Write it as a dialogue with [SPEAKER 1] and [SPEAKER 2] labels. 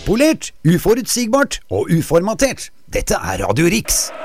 [SPEAKER 1] Upolert, uforutsigbart og uformatert. Dette er Radio Riks.